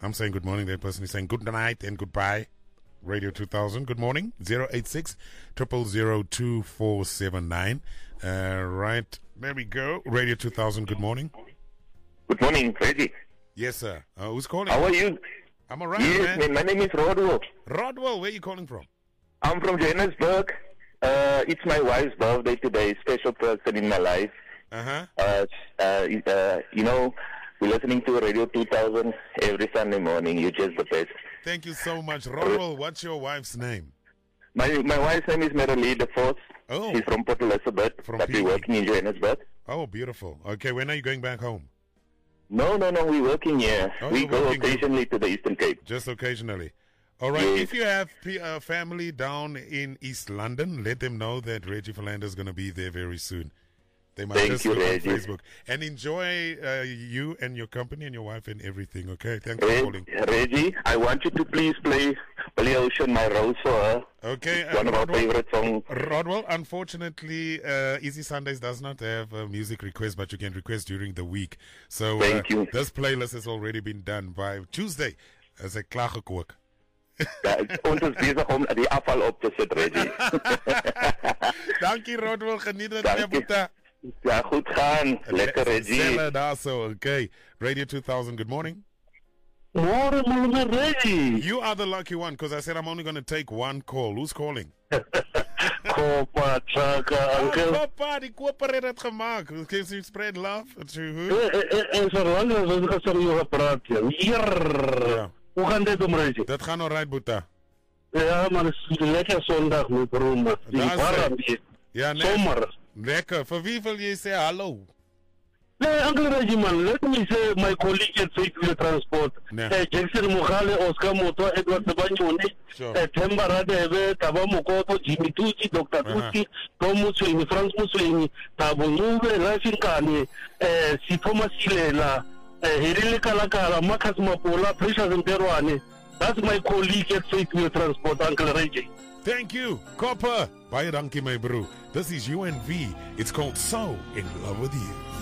I'm saying good morning. That person is saying good night and goodbye. Radio 2000, good morning. 086 000 2479. Right, there we go. Radio 2000, good morning. Good morning, Reggie. Yes, sir. Who's calling? How are you? I'm alright, Yes, man. My name is Rodwell. Rodwell, where are you calling from? I'm from Johannesburg. It's my wife's birthday today. Special person in my life. You know, we're listening to Radio 2000 every Sunday morning. You're just the best. Thank you so much. Rodwell, what's your wife's name? My wife's name is Marilee De Vos. Oh. She's from Port Elizabeth. But we're working in Johannesburg. Oh, beautiful. Okay, when are you going back home? No, we're working here. Oh, we go working occasionally to the Eastern Cape. Just occasionally. All right, Yes. if you have family down in East London, let them know that Reggie Philander is going to be there very soon. They might Thank just you, look on Reggie. Facebook. And enjoy you and your company and your wife and everything, okay? Thanks for calling. Reggie, I want you to please play Billy Ocean, My Rose for her. Okay. One of our Rodwell, favorite songs. Rodwell, unfortunately, Easy Sundays does not have a music request, but you can request during the week. So Thank you. This playlist has already been done by Tuesday as a klaargekook. Ja, ons is bezig om die afval op te zetten, Reggie. Dankie, Rodwell. Geniet het, Dankie. Boeta. Ja, goed gaan. Lekker, Reggie. Zelle daar zo, okay. Radio 2000, good morning. Morning, Reggie. You are the lucky one, because I said I'm only going to take one call. Who's calling? Kopa, Chaka, uncle. Papa, die koper het het gemaakt. Can you spread love to who? En zolang als we gaan zo gepraat, Ja. Hoe gaan dit om, Reggie? Dat gaat alright, Boeta. Ja, maar het is een lekker zondag, mijn broer. Die Daar is warm het. hier. Ja, nee. Zomer. Lekker. Voor wie wil je zeggen hallo? Nee, uncle Reggie, man. Let me say my colleague at Faithful Transport. Nee. Jackson Mogale, Oscar Moto, Edward Sabanyoni, Sure. Temba Radebe, Taba Mokoto, Jimmy Tucci, Dr. Tucci, Tom Muswini, Frank Muswini, Tabo Nuve, Rafin Kani, Sipoma Silela, Hirile Kalakala, Makas Mapola, Precious Mperwani. That's my colleague at Faithful Transport, Uncle Reggie. Thank you, Copper. Bye, dankie, my bro. This is UNV. It's called So In Love With You.